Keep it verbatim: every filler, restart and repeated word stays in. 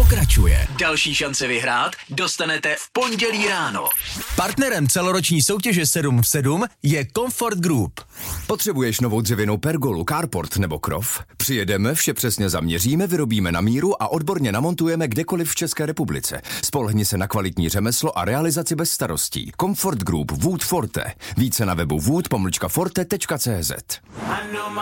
pokračuje. Další šance vyhrát dostanete v pondělí ráno. Partnerem celoroční soutěže sedm v sedm je Comfort Group. Potřebuješ novou dřevěnou pergolu, carport nebo krov? Přijedeme, vše přesně zaměříme, vyrobíme na míru a odborně namontujeme kdekoliv v České republice. Spolehni se na kvalitní řemeslo a realizaci bez starostí. Comfort Group Wood Forte. Více na webu wood pomlčka forte tečka cé zet.